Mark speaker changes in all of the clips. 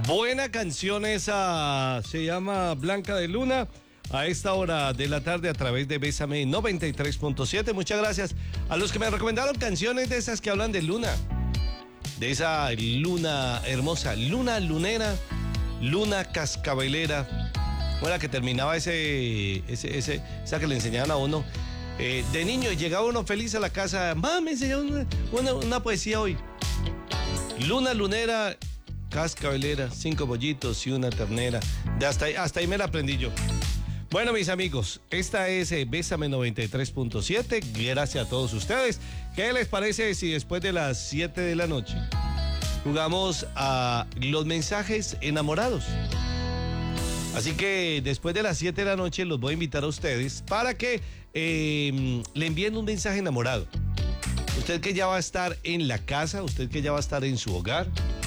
Speaker 1: Buena canción esa, se llama Blanca de Luna. A esta hora de la tarde a través de Bésame 93.7. Muchas gracias a los que me recomendaron canciones de esas que hablan de luna. De esa luna hermosa, luna lunera, luna cascabelera. Bueno, que terminaba esa que le enseñaban a uno. De niño llegaba uno feliz a la casa. Mamá, me enseñaron una poesía hoy. Luna lunera, cascabelera, 5 bollitos y una ternera. Hasta ahí me la aprendí yo. Bueno, mis amigos, esta es Bésame 93.7. Gracias a todos ustedes. ¿Qué les parece si después de las 7 de la noche jugamos a los mensajes enamorados? Así que después de las 7 de la noche los voy a invitar a ustedes para que le envíen un mensaje enamorado. Usted que ya va a estar en la casa, usted que ya va a estar en su hogar,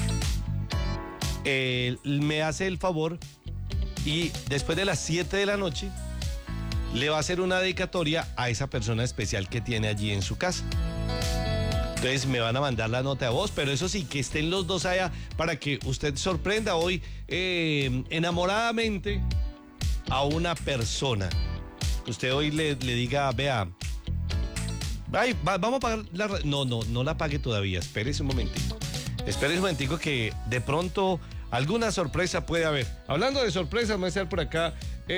Speaker 1: me hace el favor y después de las 7 de la noche le va a hacer una dedicatoria a esa persona especial que tiene allí en su casa. Entonces me van a mandar la nota de voz, pero eso sí, que estén los dos allá para que usted sorprenda hoy enamoradamente a una persona. Usted hoy le diga, vea, vamos a pagar la... No la pague todavía, espérese un momentico que de pronto alguna sorpresa puede haber. Hablando de sorpresas, va a estar por acá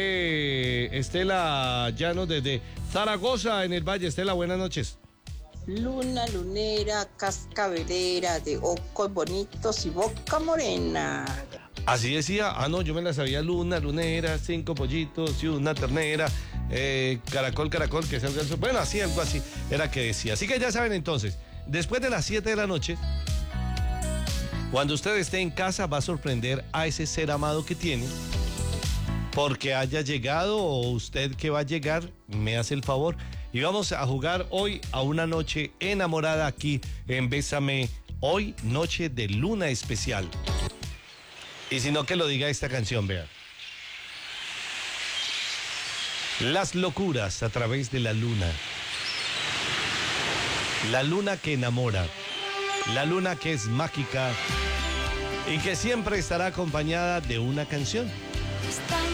Speaker 1: Estela Llanos desde Zaragoza, en el Valle. Estela, buenas noches.
Speaker 2: Luna lunera, cascabelera, de ojos bonitos y boca morena.
Speaker 1: Así decía. No, yo me la sabía. Luna lunera, 5 pollitos y una ternera, caracol, que salga el sol. Bueno, así, algo así era que decía. Así que ya saben entonces, después de las 7 de la noche, cuando usted esté en casa, va a sorprender a ese ser amado que tiene, porque haya llegado o usted que va a llegar, me hace el favor. Y vamos a jugar hoy a una noche enamorada aquí en Bésame. Hoy, noche de luna especial. Y si no, que lo diga esta canción, vean. Las locuras a través de la luna. La luna que enamora. La luna que es mágica y que siempre estará acompañada de una canción.